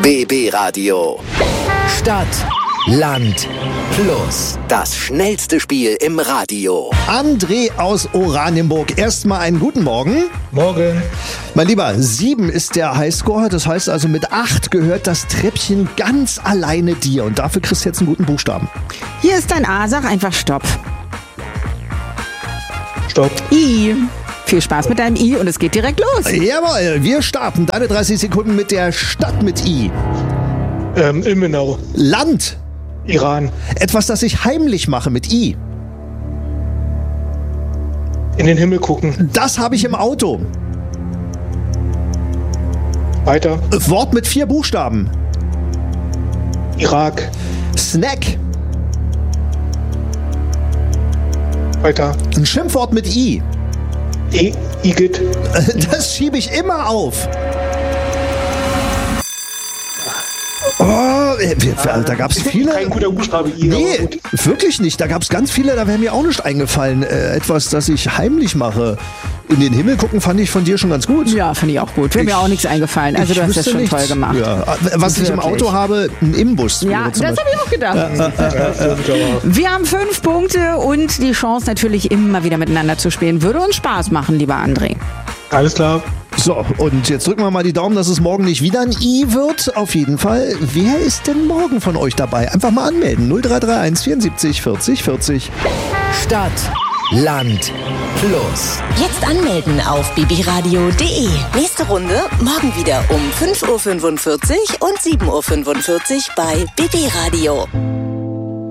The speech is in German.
BB Radio. Stadt, Land, Plus. Das schnellste Spiel im Radio. André aus Oranienburg. Erstmal einen guten Morgen. Morgen. Mein Lieber, 7 ist der Highscore. Das heißt also, mit 8 gehört das Treppchen ganz alleine dir. Und dafür kriegst du jetzt einen guten Buchstaben. Hier ist dein A, sag einfach Stopp. Stopp. I. Viel Spaß mit deinem I und es geht direkt los. Jawohl, wir starten. Deine 30 Sekunden mit der Stadt mit I. Ilmenau. Land. Iran. Etwas, das ich heimlich mache mit I. In den Himmel gucken. Das habe ich im Auto. Weiter. Wort mit 4 Buchstaben. Irak. Snack. Weiter. Ein Schimpfwort mit I. Igitt. Das schiebe ich immer auf. Oh, da gab es viele. Kein guter Buchstabe I. Nee, wirklich nicht. Da gab es ganz viele, da wäre mir auch nicht eingefallen. Etwas, das ich heimlich mache. In den Himmel gucken fand ich von dir schon ganz gut. Ja, finde ich auch gut. Wäre mir auch nichts eingefallen. Also du hast das schon toll gemacht. Ja. Was ich im Auto habe, ein Imbus. Ja, das habe ich auch gedacht. Wir haben 5 Punkte und die Chance natürlich immer wieder miteinander zu spielen. Würde uns Spaß machen, lieber André. Alles klar. So, und jetzt drücken wir mal die Daumen, dass es morgen nicht wieder ein I wird. Auf jeden Fall. Wer ist denn morgen von euch dabei? Einfach mal anmelden. 0331 74 40 40. Stadt, Land, Plus. Jetzt anmelden auf bbradio.de. Nächste Runde morgen wieder um 5.45 Uhr und 7.45 Uhr bei BB Radio.